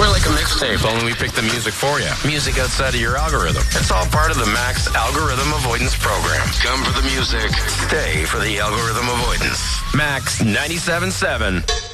We're like a mixtape, only we pick the music for you. Music outside of your algorithm. It's all part of the Max Algorithm Avoidance Program. Come for the music, stay for the algorithm avoidance. Max 97.7.